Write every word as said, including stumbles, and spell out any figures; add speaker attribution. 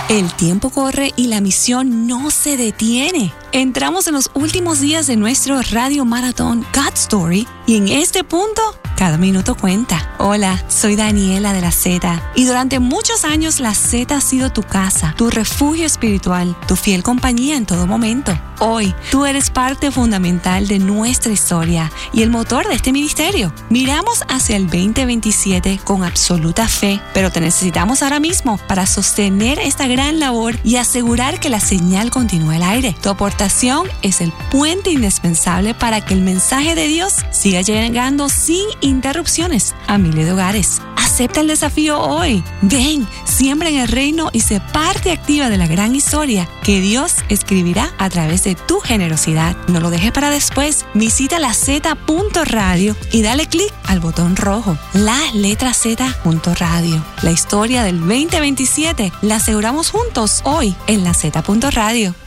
Speaker 1: El tiempo corre y la misión no se detiene. Entramos en los últimos días de nuestro radio maratón God Story y en este punto, cada minuto cuenta. Hola, soy Daniela de la Z y durante muchos años la Z ha sido tu casa, tu refugio espiritual, tu fiel compañía en todo momento. Hoy, tú eres parte fundamental de nuestra historia y el motor de este ministerio. Miramos hacia el veinte veintisiete con absoluta fe, pero te necesitamos ahora mismo para sostener esta gran labor y asegurar que la señal continúe al aire. Tu aportación es el puente indispensable para que el mensaje de Dios siga llegando sin interrupciones a miles de hogares. Acepta el desafío hoy. Ven, siembra en el reino y sé parte activa de la gran historia que Dios escribirá a través de tu generosidad. No lo dejes para después. Visita la Z punto radio y dale clic al botón rojo. La letra Z punto radio. La historia del veinte veintisiete la aseguramos juntos hoy en la Z punto radio.